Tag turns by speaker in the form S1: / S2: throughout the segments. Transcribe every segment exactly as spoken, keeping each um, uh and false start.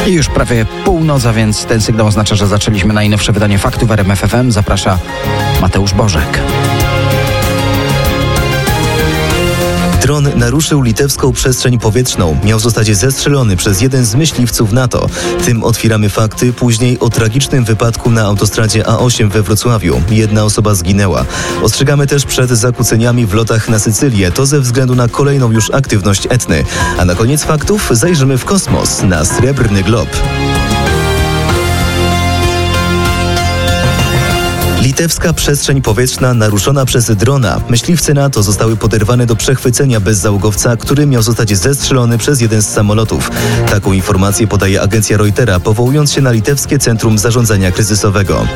S1: I już prawie północ, a więc ten sygnał oznacza, że zaczęliśmy najnowsze wydanie faktów w R M F F M. Zaprasza Mateusz Bożek.
S2: Dron naruszył litewską przestrzeń powietrzną. Miał zostać zestrzelony przez jeden z myśliwców NATO. Tym otwieramy fakty. Później o tragicznym wypadku na autostradzie A osiem we Wrocławiu. Jedna osoba zginęła. Ostrzegamy też przed zakłóceniami w lotach na Sycylię. To ze względu na kolejną już aktywność Etny. A na koniec faktów zajrzymy w kosmos, na Srebrny Glob. Litewska przestrzeń powietrzna naruszona przez drona. Myśliwce NATO zostały poderwane do przechwycenia bezzałogowca, który miał zostać zestrzelony przez jeden z samolotów. Taką informację podaje agencja Reutera, powołując się na Litewskie Centrum Zarządzania Kryzysowego.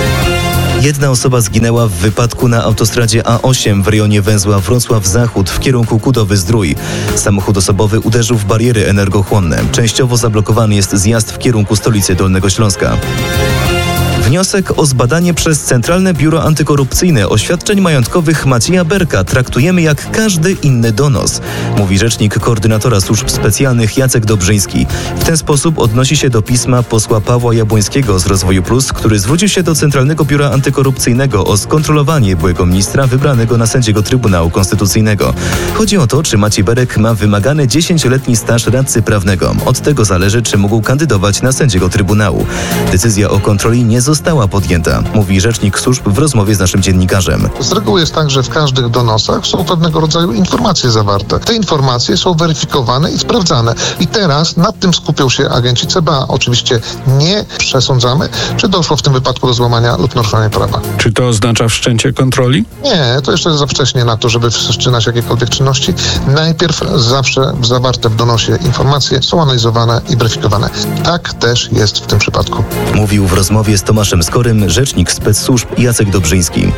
S2: Jedna osoba zginęła w wypadku na autostradzie A osiem w rejonie węzła Wrocław-Zachód w kierunku Kudowy-Zdrój. Samochód osobowy uderzył w bariery energochłonne. Częściowo zablokowany jest zjazd w kierunku stolicy Dolnego Śląska. Wniosek o zbadanie przez Centralne Biuro Antykorupcyjne oświadczeń majątkowych Macieja Berka traktujemy jak każdy inny donos, mówi rzecznik koordynatora służb specjalnych Jacek Dobrzyński. W ten sposób odnosi się do pisma posła Pawła Jabłońskiego z Rozwoju Plus, który zwrócił się do Centralnego Biura Antykorupcyjnego o skontrolowanie byłego ministra wybranego na sędziego Trybunału Konstytucyjnego. Chodzi o to, czy Maciej Berek ma wymagany dziesięcioletni staż radcy prawnego. Od tego zależy, czy mógł kandydować na sędziego Trybunału. Decyzja o kontroli nie została została podjęta, mówi rzecznik służb w rozmowie z naszym dziennikarzem.
S3: Z reguły jest tak, że w każdych donosach są pewnego rodzaju informacje zawarte. Te informacje są weryfikowane i sprawdzane. I teraz nad tym skupią się agenci C B A. Oczywiście nie przesądzamy, czy doszło w tym wypadku do złamania lub naruszenia prawa.
S4: Czy to oznacza wszczęcie kontroli?
S3: Nie, to jeszcze za wcześnie na to, żeby wszczynać jakiekolwiek czynności. Najpierw zawsze zawarte w donosie informacje są analizowane i weryfikowane. Tak też jest w tym przypadku.
S2: Mówił w rozmowie z Tomaszem Skorym rzecznik specsłużb Jacek Dobrzyński.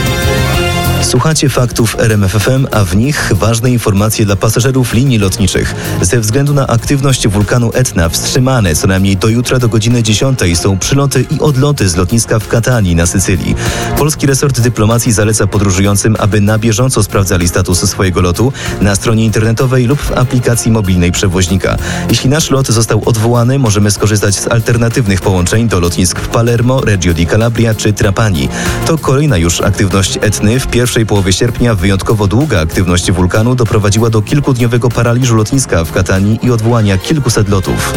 S2: Słuchacie faktów R M F F M, a w nich ważne informacje dla pasażerów linii lotniczych. Ze względu na aktywność wulkanu Etna wstrzymane co najmniej do jutra do godziny dziesiątej są przyloty i odloty z lotniska w Katanii na Sycylii. Polski resort dyplomacji zaleca podróżującym, aby na bieżąco sprawdzali status swojego lotu na stronie internetowej lub w aplikacji mobilnej przewoźnika. Jeśli nasz lot został odwołany, możemy skorzystać z alternatywnych połączeń do lotnisk w Palermo, Reggio di Calabria czy Trapani. To kolejna już aktywność Etny. W pierwszej W połowie sierpnia wyjątkowo długa aktywność wulkanu doprowadziła do kilkudniowego paraliżu lotniska w Katanii i odwołania kilkuset lotów.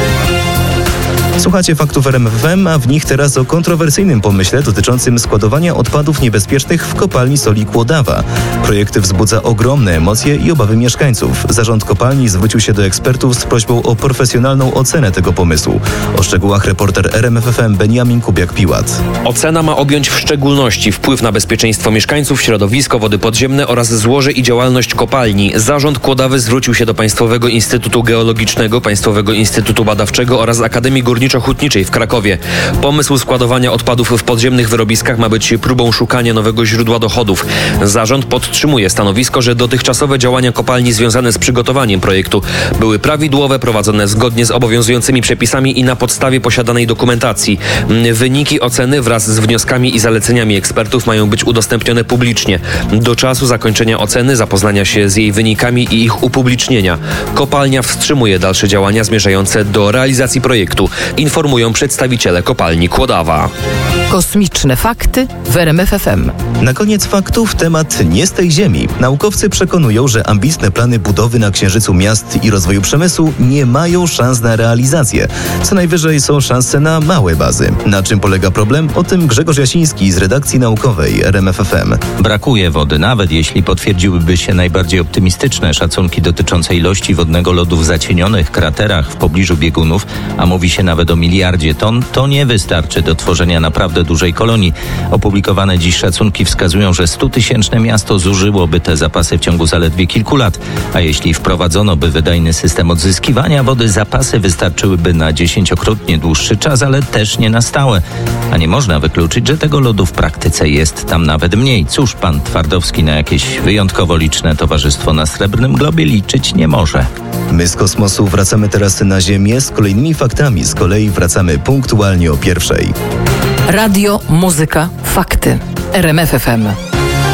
S2: Słuchacie faktów R M F F M, a w nich teraz o kontrowersyjnym pomyśle dotyczącym składowania odpadów niebezpiecznych w kopalni soli Kłodawa. Projekt wzbudza ogromne emocje i obawy mieszkańców. Zarząd kopalni zwrócił się do ekspertów z prośbą o profesjonalną ocenę tego pomysłu. O szczegółach reporter R M F F M Beniamin Kubiak-Piłat.
S5: Ocena ma objąć w szczególności wpływ na bezpieczeństwo mieszkańców, środowisko, wody podziemne oraz złoże i działalność kopalni. Zarząd Kłodawy zwrócił się do Państwowego Instytutu Geologicznego, Państwowego Instytutu Badawczego oraz Akademii Górniczo-Hutniczej w Krakowie. Pomysł składowania odpadów w podziemnych wyrobiskach ma być próbą szukania nowego źródła dochodów. Zarząd podtrzymuje stanowisko, że dotychczasowe działania kopalni związane z przygotowaniem projektu były prawidłowe, prowadzone zgodnie z obowiązującymi przepisami i na podstawie posiadanej dokumentacji. Wyniki oceny wraz z wnioskami i zaleceniami ekspertów mają być udostępnione publicznie. Do czasu zakończenia oceny, zapoznania się z jej wynikami i ich upublicznienia. Kopalnia wstrzymuje dalsze działania zmierzające do realizacji projektu, informują przedstawiciele kopalni Kłodawa.
S6: Kosmiczne fakty w R M F F M.
S2: Na koniec faktów temat nie z tej ziemi. Naukowcy przekonują, że ambitne plany budowy na Księżycu miast i rozwoju przemysłu nie mają szans na realizację. Co najwyżej są szanse na małe bazy. Na czym polega problem? O tym Grzegorz Jasiński z redakcji naukowej R M F F M.
S7: Brakuje wody, nawet jeśli potwierdziłyby się najbardziej optymistyczne szacunki dotyczące ilości wodnego lodu w zacienionych kraterach w pobliżu biegunów, a mówi się nawet o miliardzie ton, to nie wystarczy do tworzenia naprawdę dużej kolonii. Opublikowane dziś szacunki wskazują, że stutysięczne miasto zużyłoby te zapasy w ciągu zaledwie kilku lat, a jeśli wprowadzono by wydajny system odzyskiwania wody, zapasy wystarczyłyby na dziesięciokrotnie dłuższy czas, ale też nie na stałe. A nie można wykluczyć, że tego lodu w praktyce jest tam nawet mniej. Cóż, pan Twardowski na jakieś wyjątkowo liczne towarzystwo na Srebrnym Globie liczyć nie może.
S2: My z kosmosu wracamy teraz na Ziemię z kolejnymi faktami. Z kolei wracamy punktualnie o pierwszej.
S6: Radio, muzyka, fakty. R M F F M.